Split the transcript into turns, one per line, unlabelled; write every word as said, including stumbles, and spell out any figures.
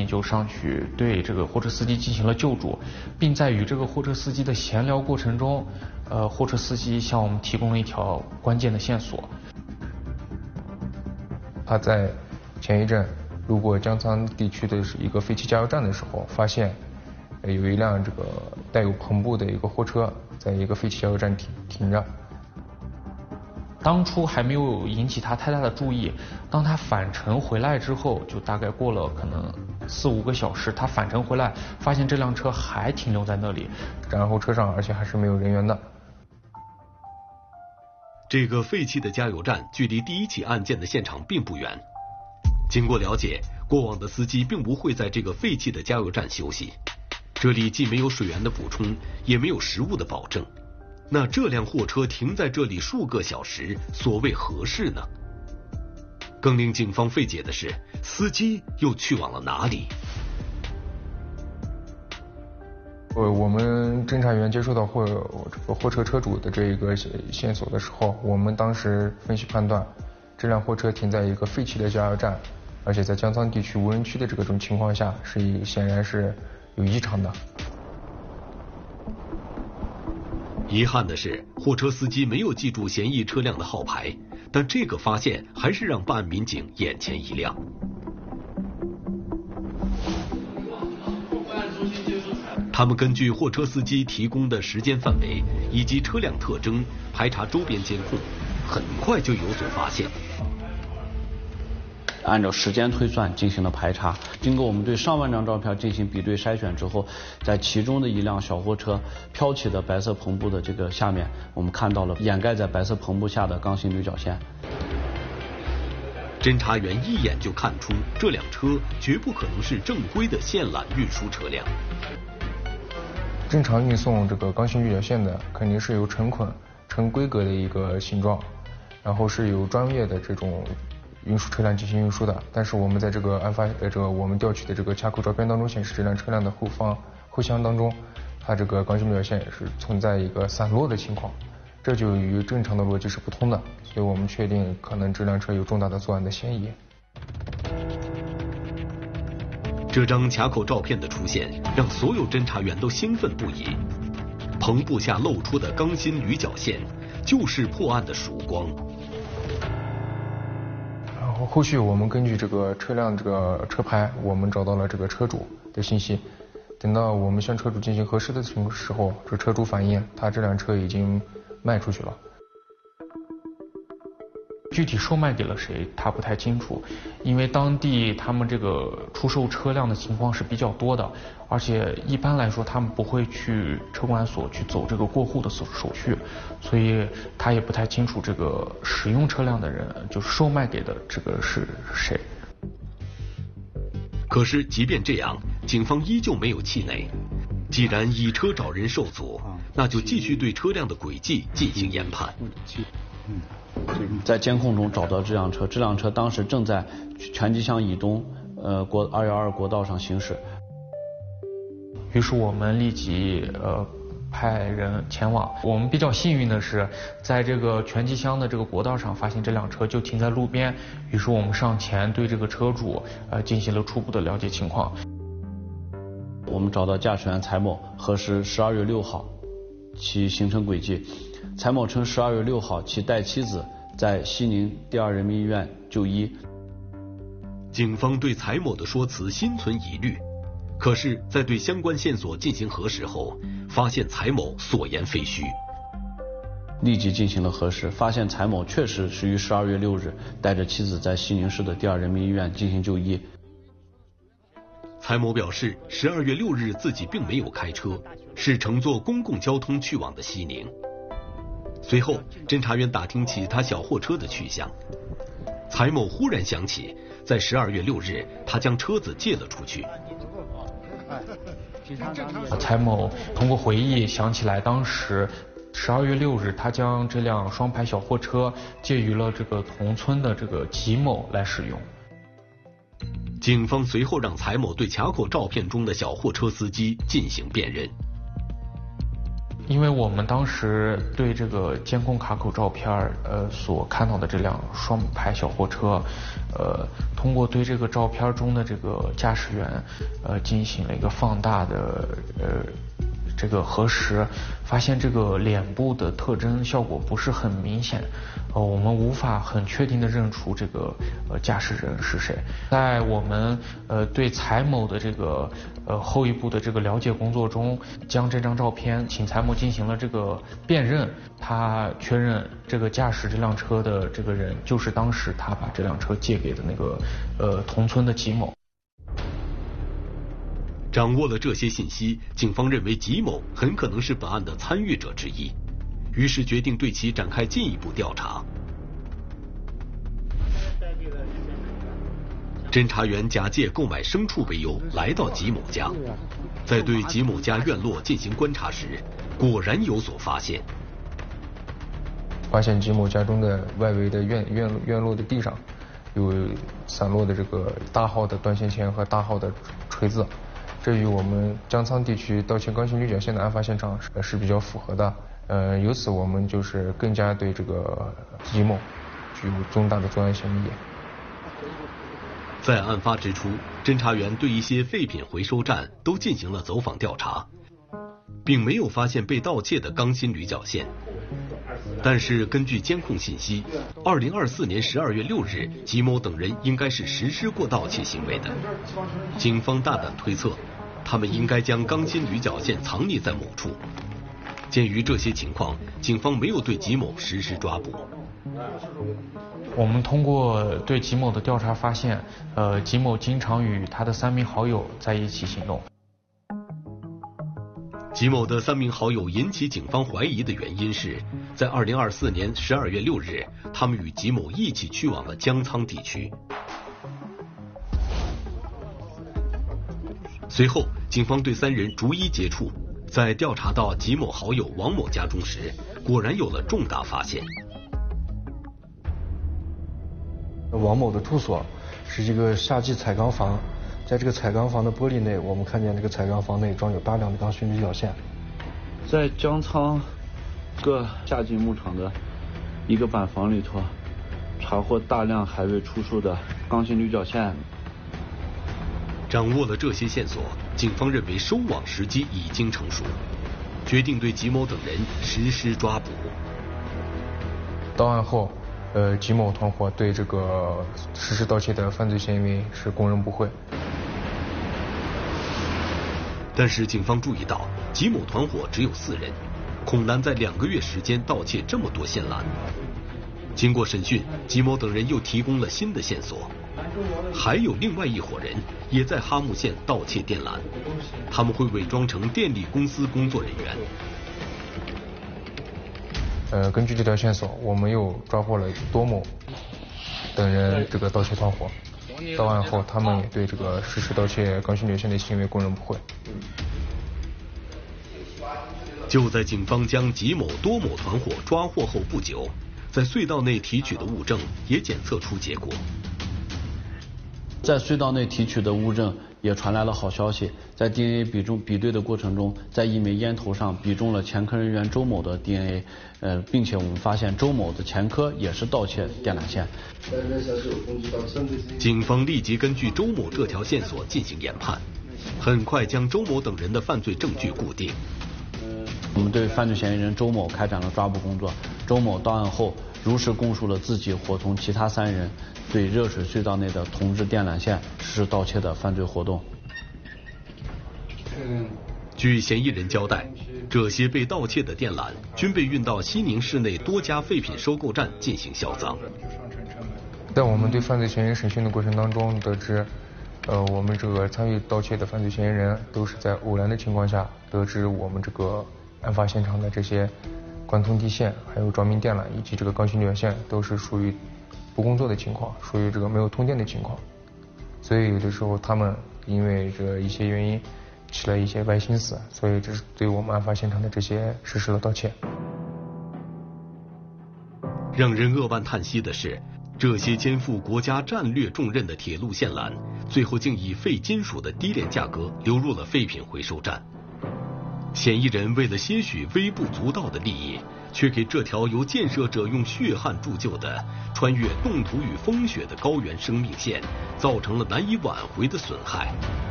就上去对这个货车司机进行了救助，并在与这个货车司机的闲聊过程中，呃，货车司机向我们提供了一条关键的线索。
他在前一阵路过江沧地区的一个废弃加油站的时候，发现有一辆这个带有篷布的一个货车在一个废弃加油站停停着。
当初还没有引起他太大的注意，当他返程回来之后，就大概过了可能四五个小时，他返程回来发现这辆车还停留在那里，
然后车上而且还是没有人员的。
这个废弃的加油站距离第一起案件的现场并不远。经过了解，过往的司机并不会在这个废弃的加油站休息，这里既没有水源的补充，也没有食物的保证。那这辆货车停在这里数个小时，所谓何事呢？更令警方费解的是，司机又去往了哪里？
呃，我们侦查员接收到货这个货车车主的这一个线索的时候，我们当时分析判断，这辆货车停在一个废弃的加油站，而且在江沧地区无人区的这个种情况下，是显然是有异常的。
遗憾的是，货车司机没有记住嫌疑车辆的号牌，但这个发现还是让办案民警眼前一亮。他们根据货车司机提供的时间范围以及车辆特征，排查周边监控，很快就有所发现。
按照时间推算进行了排查，经过我们对上万张照片进行比对筛选之后，在其中的一辆小货车飘起的白色篷布的这个下面，我们看到了掩盖在白色篷布下的钢芯铝角线。
侦查员一眼就看出，这辆车绝不可能是正规的线缆运输车辆。
正常运送这个钢芯铝角线的，肯定是由成捆、成规格的一个形状，然后是由专业的这种运输车辆进行运输的。但是我们在这个案发呃这个我们调取的这个卡口照片当中显示，这辆车辆的后方后箱当中，它这个钢芯铝角线是存在一个散落的情况，这就与正常的逻辑是不通的，所以我们确定可能这辆车有重大的作案的嫌疑。
这张卡口照片的出现，让所有侦查员都兴奋不已。篷布下露出的钢芯铝角线，就是破案的曙光。
然后后续我们根据这个车辆这个车牌，我们找到了这个车主的信息。等到我们向车主进行核实的时候，这车主反映他这辆车已经卖出去了。
具体售卖给了谁，他不太清楚，因为当地他们这个出售车辆的情况是比较多的，而且一般来说他们不会去车管所去走这个过户的手手续，所以他也不太清楚这个使用车辆的人，就是售卖给的这个是谁。
可是即便这样，警方依旧没有气馁。既然以车找人受阻，那就继续对车辆的轨迹进行研判。
在监控中找到这辆车，这辆车当时正在全集乡以东呃国二幺二国道上行驶。
于是我们立即呃派人前往。我们比较幸运的是，在这个全集乡的这个国道上发现这辆车就停在路边，于是我们上前对这个车主呃进行了初步的了解情况。
我们找到驾驶员蔡某，核实十二月六号其行程轨迹。蔡某称十二月六号其带妻子在西宁第二人民医院就医。
警方对蔡某的说辞心存疑虑，可是在对相关线索进行核实后，发现蔡某所言非虚。
立即进行了核实，发现蔡某确实是于十二月六日带着妻子在西宁市的第二人民医院进行就医。
蔡某表示，十二月六日自己并没有开车，是乘坐公共交通去往的西宁。随后，侦查员打听起他小货车的去向，蔡某忽然想起，在十二月六日他将车子借了出去。
蔡某通过回忆想起来，当时十二月六日他将这辆双排小货车借予了这个同村的这个吉某来使用。
警方随后让蔡某对卡口照片中的小货车司机进行辨认。
因为我们当时对这个监控卡口照片呃，所看到的这辆双排小货车，呃，通过对这个照片中的这个驾驶员，呃，进行了一个放大的呃这个核实，发现这个脸部的特征效果不是很明显，呃，我们无法很确定的认出这个呃驾驶人是谁。在我们呃对蔡某的这个呃后一步的这个了解工作中，将这张照片请蔡某进行了这个辨认，他确认这个驾驶这辆车的这个人就是当时他把这辆车借给的那个呃同村的吉某。
掌握了这些信息，警方认为吉某很可能是本案的参与者之一，于是决定对其展开进一步调查。侦查员假借购买牲畜为由来到吉某家，在对吉某家院落进行观察时，果然有所发现。
发现吉某家中的外围的院院院落的地上有散落的这个大号的断线钳和大号的锤子，这与我们江沧地区盗窃钢筋铝角线的案发现场是是比较符合的。呃，由此我们就是更加对这个吉某具有重大的作案嫌疑。
在案发之初，侦查员对一些废品回收站都进行了走访调查，并没有发现被盗窃的钢筋铝角线。但是根据监控信息，二零二四年十二月六日，吉某等人应该是实施过盗窃行为的。警方大胆推测，他们应该将钢筋铝角线藏匿在某处。鉴于这些情况，警方没有对吉某实施抓捕。
我们通过对吉某的调查发现，呃，吉某经常与他的三名好友在一起行动。
吉某的三名好友引起警方怀疑的原因是，在二零二四年十二月六日，他们与吉某一起去往了江沧地区。随后，警方对三人逐一接触，在调查到吉某好友王某家中时，果然有了重大发现。
王某的住所是一个夏季采钢房，在这个采钢房的玻璃内，我们看见这个采钢房内装有大量的钢筋铝角线。
在江沧各夏季牧场的一个板房里头，查获大量还未出售的钢筋铝角线。
掌握了这些线索，警方认为收网时机已经成熟，决定对吉某等人实施抓捕。
到案后，呃，吉某团伙对这个实施盗窃的犯罪嫌疑是供认不讳。
但是警方注意到，吉某团伙只有四人，恐难在两个月时间盗窃这么多线缆。经过审讯，吉某等人又提供了新的线索，还有另外一伙人也在哈木县盗窃电缆，他们会伪装成电力公司工作人员。
呃，根据这条线索，我们又抓获了多某等人这个盗窃团伙。到案后，他们也对这个实施盗窃钢筋铝线的行为供认不讳。
就在警方将吉某、多某团伙抓获后不久，在隧道内提取的物证也检测出结果。
在隧道内提取的物证也传来了好消息，在 D N A 比中比对的过程中，在一枚烟头上比中了前科人员周某的 D N A， 呃，并且我们发现周某的前科也是盗窃电缆线。
警方立即根据周某这条线索进行研判，很快将周某等人的犯罪证据固定。
我们对犯罪嫌疑人周某开展了抓捕工作。周某到案后，如实供述了自己伙同其他三人对热水隧道内的铜制电缆线实施盗窃的犯罪活动。
据嫌疑人交代，这些被盗窃的电缆均被运到西宁市内多家废品收购站进行销赃。
在我们对犯罪嫌疑人审讯的过程当中得知，呃，我们这个参与盗窃的犯罪嫌疑人都是在偶然的情况下得知我们这个案发现场的这些贯通地线、还有照明电缆以及这个钢筋铝角线都是属于不工作的情况，属于这个没有通电的情况，所以有的时候他们因为这一些原因起了一些歪心思，所以这是对我们案发现场的这些实施了盗窃。
让人扼腕叹息的是，这些肩负国家战略重任的铁路线缆，最后竟以废金属的低廉价格流入了废品回收站。 嫌疑人为了些许微不足道的利益，却给这条由建设者用血汗铸就的穿越冻土与风雪的高原生命线造成了难以挽回的损害。